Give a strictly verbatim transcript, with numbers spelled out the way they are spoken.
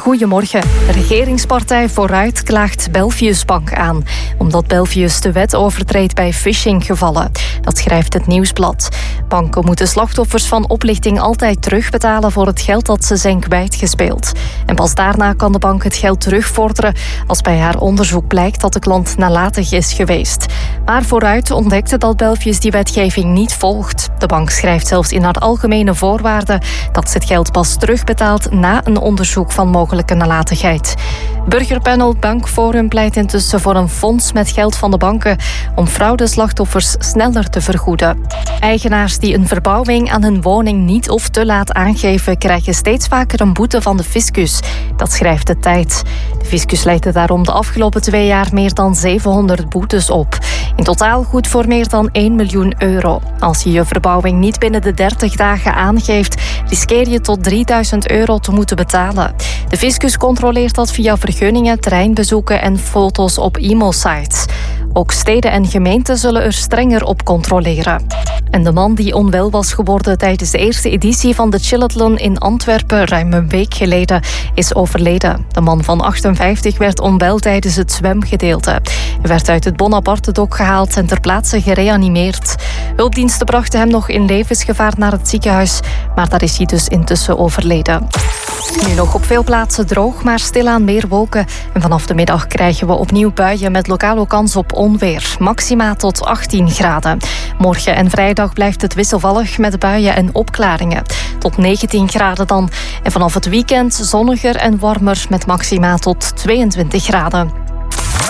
Goedemorgen. De regeringspartij Vooruit klaagt Belfius Bank aan, omdat Belfius de wet overtreedt bij phishinggevallen. Dat schrijft het Nieuwsblad. Banken moeten slachtoffers van oplichting altijd terugbetalen voor het geld dat ze zijn kwijtgespeeld. En pas daarna kan de bank het geld terugvorderen als bij haar onderzoek blijkt dat de klant nalatig is geweest. Maar Vooruit ontdekte dat Belfius die wetgeving niet volgt. De bank schrijft zelfs in haar algemene voorwaarden dat ze het geld pas terugbetaalt na een onderzoek van mogelijke nalatigheid. Burgerpanel Bankforum pleit intussen voor een fonds met geld van de banken om fraudeslachtoffers sneller te vergoeden. Eigenaars die een verbouwing aan hun woning niet of te laat aangeven, krijgen steeds vaker een boete van de fiscus. Dat schrijft de Tijd. De fiscus leidde daarom de afgelopen twee jaar meer dan zevenhonderd boetes op. In totaal goed voor meer dan één miljoen euro. Als je je verbouwing niet binnen de dertig dagen aangeeft, riskeer je tot drieduizend euro te moeten betalen. De fiscus controleert dat via vergunningen, terreinbezoeken en foto's op I M O-sites. Ook steden en gemeenten zullen er strenger op controleren. En de man die onwel was geworden tijdens de eerste editie van de Chillathlon in Antwerpen ruim een week geleden is overleden. De man van achtenvijftig werd onwel tijdens het zwemgedeelte. Hij werd uit het Bonaparte-dok gehaald en ter plaatse gereanimeerd. Hulpdiensten brachten hem nog in levensgevaar naar het ziekenhuis, maar daar is hij dus intussen overleden. Nu nog op veel plaatsen droog, maar stilaan meer wolken. En vanaf de middag krijgen we opnieuw buien met lokale kans op onweer. Maxima tot achttien graden. Morgen en vrijdag blijft het wisselvallig met buien en opklaringen. Tot negentien graden dan. En vanaf het weekend zonniger en warmer met maxima tot tweeëntwintig graden.